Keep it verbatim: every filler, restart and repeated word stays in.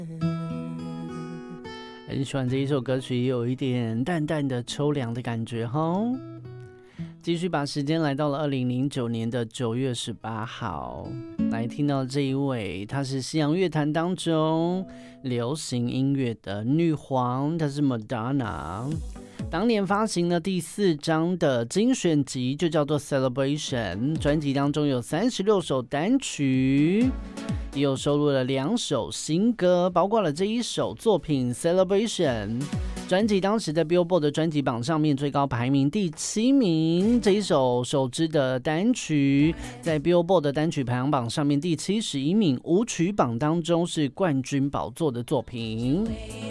很喜欢这一首歌曲，有一点淡淡的秋凉的感觉哈。继续把时间来到了二零零九年的九月十八号，来听到这一位，她是西洋乐坛当中流行音乐的女皇，她是 Madonna。当年发行了第四张的精选集，就叫做 Celebration， 专辑当中有三十六首单曲，也有收录了两首新歌，包括了这一首作品 Celebration。专辑当时在 Billboard 的专辑榜上面最高排名第七名，这一首首支的单曲在 Billboard 的单曲排行榜上面第七十一名，舞曲榜当中是冠军宝座的作品。